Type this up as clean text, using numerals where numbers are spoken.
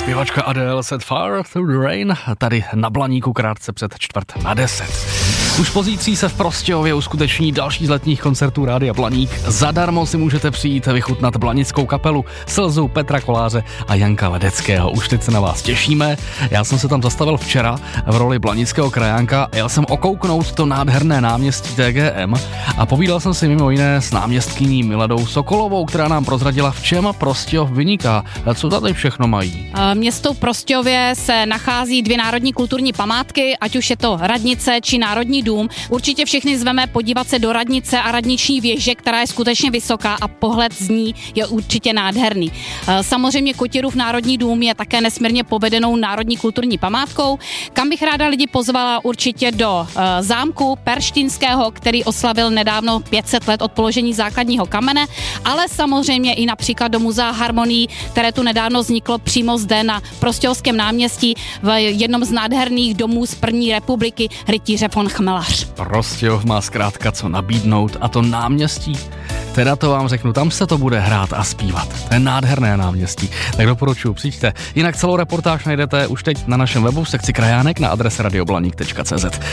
Zpěvačka Adele Set Fire Through the Rain, tady na Blaníku krátce před 9:45. Už pozítří se v Prostějově uskuteční další z letních koncertů Rádia Blaník. Zadarmo si můžete přijít vychutnat blanickou kapelu Slzu, Petra Koláře a Janka Ledeckého. Už teď se na vás těšíme. Já jsem se tam zastavil včera v roli blanického krajánka. Jel jsem okouknout to nádherné náměstí TGM a povídal jsem si mimo jiné s náměstkyní Miladou Sokolovou, která nám prozradila, v čem Prostějov vyniká. Co tady všechno mají? Město Prostějově se nachází 2 národní kulturní památky, ať už je to radnice či Národní dům. Určitě všechny zveme podívat se do radnice a radniční věže, která je skutečně vysoká a pohled z ní je určitě nádherný. Samozřejmě Kotěrův Národní dům je také nesmírně povedenou národní kulturní památkou. Kam bych ráda lidi pozvala, určitě do zámku Perštínského, který oslavil nedávno 500 let od položení základního kamene, ale samozřejmě i například do Muzea harmonií, které tu nedávno vzniklo přímo zde na Prostějovském náměstí v jednom z nádherných domů z první republiky, rytíře von Chmelař. Prostějov má zkrátka co nabídnout, a to náměstí. Teda to vám řeknu, tam se to bude hrát a zpívat. To je nádherné náměstí, tak doporučuji, přijďte. Jinak celou reportáž najdete už teď na našem webu v sekci Krajánek na adrese radioblaník.cz.